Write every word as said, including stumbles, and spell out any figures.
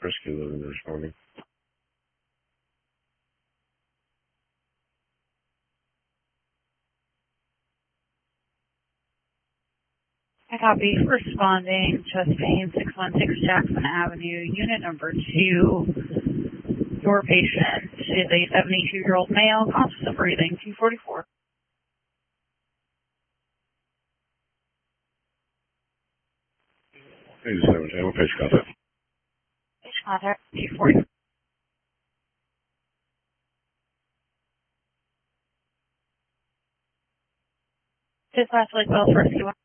Rescue Living responding. I copy. Responding, Chastain, six one six Jackson Avenue, unit number two. Your patient is a seventy-two-year-old male, conscious of breathing, two forty-four. eighty-seven, channel, page contact. Page contact, two forty. Dispatch Lake Wells Rescue.